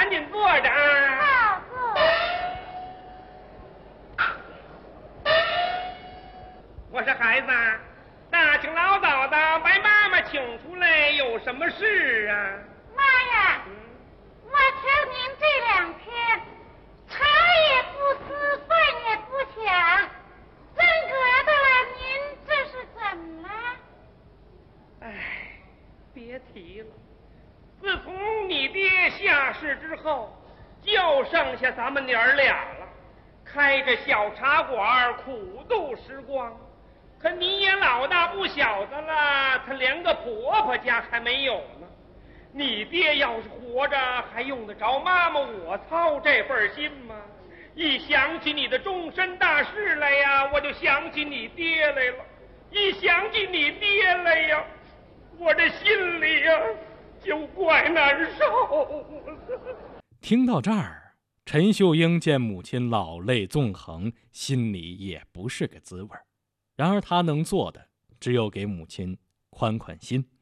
赶紧坐着啊。 好坐。 我说孩子，大清老早的把妈妈请出来，有什么事啊？ 妈呀，我瞧您这2天茶也不思，饭也不想，真格的，您这是怎么了？ 哎，别提了，自从你爹下世之后，就剩下咱们娘儿俩了，开着小茶馆，苦度时光。可你也老大不小的了，他连个婆婆家还没有呢。你爹要是活着，还用得着妈妈我操这份心吗？一想起你的终身大事来呀，我就想起你爹来了；一想起你爹来呀，我这心里呀就怪难受。 听到这儿，陈秀英见母亲老泪纵横，心里也不是个滋味。然而他能做的只有给母亲宽宽心。